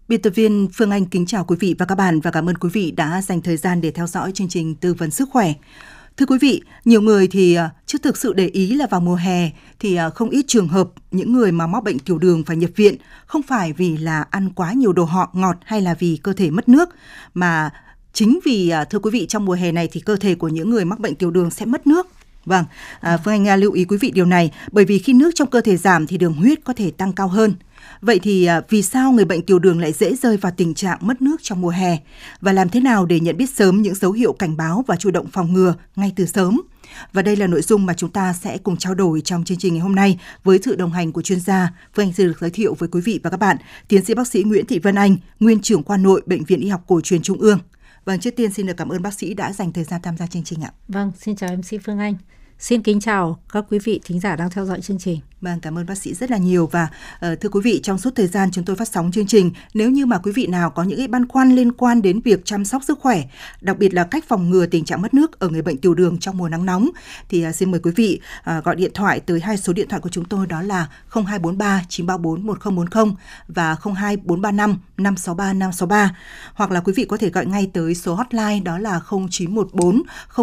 Biên tập viên Phương Anh kính chào quý vị và các bạn và cảm ơn quý vị đã dành thời gian để theo dõi chương trình tư vấn sức khỏe. Thưa quý vị, nhiều người thì chưa thực sự để ý là vào mùa hè thì không ít trường hợp những người mà mắc bệnh tiểu đường phải nhập viện không phải vì là ăn quá nhiều đồ ngọt hay là vì cơ thể mất nước, mà chính vì thưa quý vị, trong mùa hè này thì cơ thể của những người mắc bệnh tiểu đường sẽ mất nước. Vâng, Phương Anh lưu ý quý vị điều này bởi vì khi nước trong cơ thể giảm thì đường huyết có thể tăng cao hơn. Vậy thì vì sao người bệnh tiểu đường lại dễ rơi vào tình trạng mất nước trong mùa hè? Và làm thế nào để nhận biết sớm những dấu hiệu cảnh báo và chủ động phòng ngừa ngay từ sớm? Và đây là nội dung mà chúng ta sẽ cùng trao đổi trong chương trình ngày hôm nay với sự đồng hành của chuyên gia. Phương Anh xin được giới thiệu với quý vị và các bạn tiến sĩ bác sĩ Nguyễn Thị Vân Anh, nguyên trưởng khoa nội Bệnh viện Y học Cổ truyền Trung ương. Vâng, trước tiên xin được cảm ơn bác sĩ đã dành thời gian tham gia chương trình ạ. Vâng, xin chào MC Phương Anh. Xin kính chào các quý vị thính giả đang theo dõi chương trình. Vâng, cảm ơn bác sĩ rất là nhiều. Và thưa quý vị, trong suốt thời gian chúng tôi phát sóng chương trình, nếu như mà quý vị nào có những cái băn khoăn liên quan đến việc chăm sóc sức khỏe, đặc biệt là cách phòng ngừa tình trạng mất nước ở người bệnh tiểu đường trong mùa nắng nóng, thì xin mời quý vị gọi điện thoại tới hai số điện thoại của chúng tôi, đó là 0243 934 1040 và 02435 563 563. Hoặc là quý vị có thể gọi ngay tới số hotline đó là 0914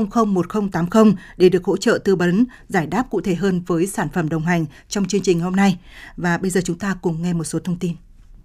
001080 để được hỗ trợ tư vấn, giải đáp cụ thể hơn với sản phẩm đồng hành trong chương trình hôm nay. Và bây giờ chúng ta cùng nghe một số thông tin.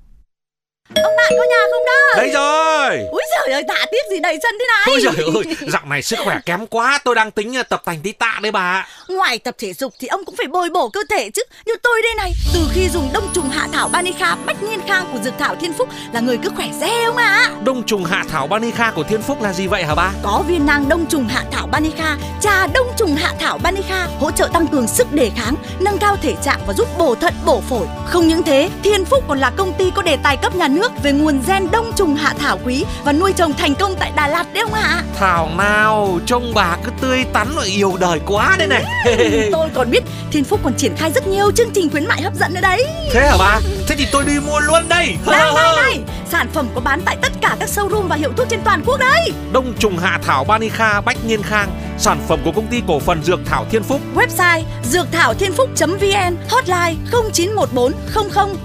Ông bạn có nhà không đó? Đấy rồi. Úi giời ơi, tạ tiếc gì đầy chân thế này. Ôi giời ơi, dạo này sức khỏe kém quá. Tôi đang tính tập tành tí tạ đấy bà. Ngoài tập thể dục thì ông cũng phải bồi bổ cơ thể chứ. Như tôi đây này, từ khi dùng đông trùng hạ thảo Banica Bách Niên Khang của Dược Thảo Thiên Phúc là người cứ khỏe re ông ạ. Đông trùng hạ thảo Banica của Thiên Phúc là gì vậy hả ba? Có viên nang đông trùng hạ thảo Banica, trà đông trùng hạ thảo Banica hỗ trợ tăng cường sức đề kháng, nâng cao thể trạng và giúp bổ thận bổ phổi. Không những thế, Thiên Phúc còn là công ty có đề tài cấp nhà nước về nguồn gen đông trùng hạ thảo quý và nuôi trồng thành công tại Đà Lạt đấy ông ạ. Thảo nào, trông bà cứ tươi tắn và yêu đời quá đấy này. Tôi còn biết Thiên Phúc còn triển khai rất nhiều chương trình khuyến mại hấp dẫn nữa đấy. Thế hả bà? Thế thì tôi đi mua luôn đây. Này, sản phẩm có bán tại tất cả các showroom và hiệu thuốc trên toàn quốc đấy. Đông trùng hạ thảo Banica Bách Niên Khang, sản phẩm của công ty cổ phần Dược Thảo Thiên Phúc. Website dượcthảo thiên phúc.vn, hotline 0914 00